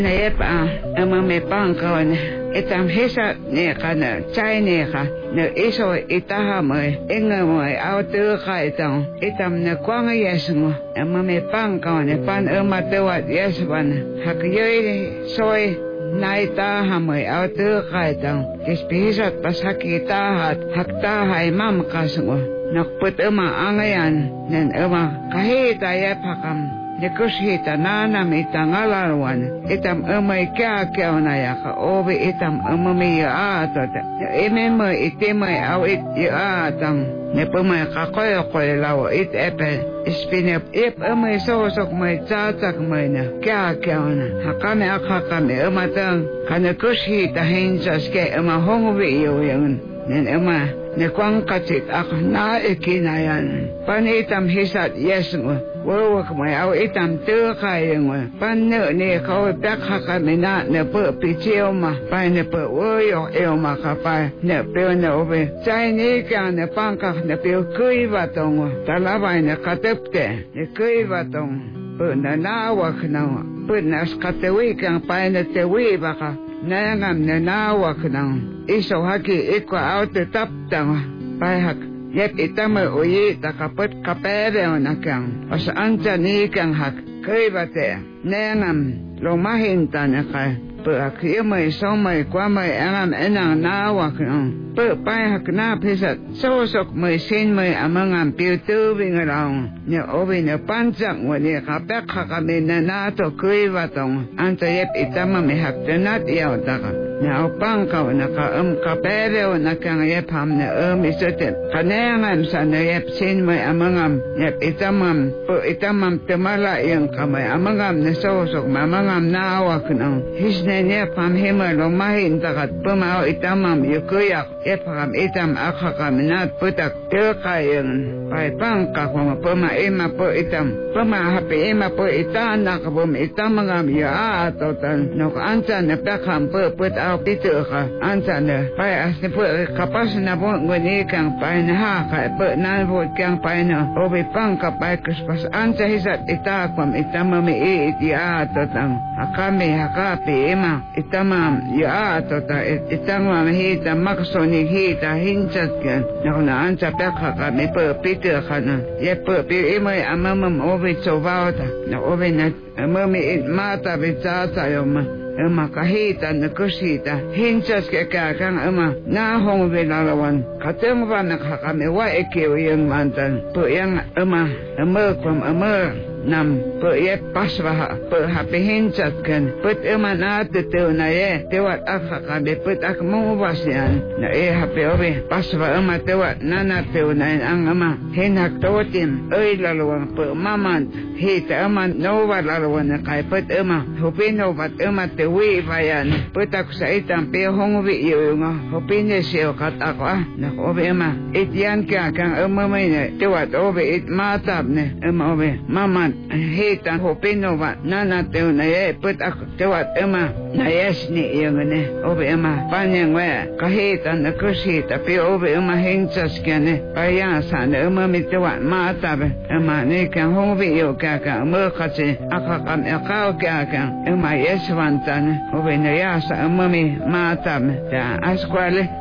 Nepa me pankon etam hesa ne kana chai ne kha ne iso itaha mai enga mai autu khaitang etam ne kwanga yesmo me pankon ne pan matewat yesban hakyoy soy naita hamai autu khaitang kispisat pasakita hat hakta hai mam kasmo nakput angayan nen kahita yapakam Nekushita nana mitangalarwan itam kya na yaka obi itam mi atata ememe iteme au it atang nepeme kakoy law it epe spinep ip sosok mai tsatak mai na kya na hakame akakame matang kanekushita hinsas ke hongobi yoyun nen ne kwang katit ak na ikinayan panitam hisat yesmo wo mai au itam tu khai ngwa pan ne khau tak hakamina ne pu pichio ma pa ne pu wo yo eo ma kha pa ne pe ne obe chai ni ka ne pan ka ne pe kui va tong ta la ba ne katepte ne kui va tong pu na wa khna pu na skatewi ka pa ne te wi ba ka nangam na wa khna iso haki ikwa au te tap tang pa hak yep itama oye takapet kapere onakang as anta ni kang hak kebate nengam lo mahinta naka pe akiyamai somai kwamai angam enang nawa kang pe pai hak na pisat sosok mai sin mai amangam piutu bingarang ne obi ne panjak wani kapek hakamina na to kebatong anta yep itama me hak tenat yaw taka na pangkaw naka kapere onakang yep hamne isete kanengam sana yep sin mai amangam yep itamam temala yang kamay amangam na sosok mamangam nawa kanang hisne yep ham hima lo mahin takat pumao itamam yukuyak yep ham itam akakam nat putak tilkayan pay pangka kung puma ima po itam puma hapi ima po itan nakabum itamangam ya atotan nok ansa na pekham po putao pitu ka ansa na pay asni po kapas na po ngunikang pay na haka po nanbot kang pay na obi pangka pay kuspas ansa hisat itakwam itamami iti atotan akami hakapi ima itamam ya atota itamam hita maksoni hita hinsat kan nakuna ansa pekha kami po pitu ka na ye po pi ima amamam obi sovauta na obi na amami mata bitata yoma kahita na kusita hinsas ke kakang na hong bilalawan kateng ba nakakami wa ekiw yung mantan po yung kwam nam po ye paswa po hapi hinsat kan put natutu na ye tewat akakabi put akmubas yan na hapi obi paswa tewat nanatu na ang hinak tawatin lalawang po mamant hita nova lalawan na kay put hupino bat tewi bayan put ako sa itang pihong yung hupino siyo kat ako na obi ityan ka kang may na tewat obi it matab na obi mamant hitan hopino ba nanateu na ye put ak tewat na yes ni yung ne obi panyang wa kahitan na kusita pi obi hinsas kene payasan mitewat matab ni kang hobi yo kaka kasi akakam akaw kaka yes wantan obi na yasa matab ta askwale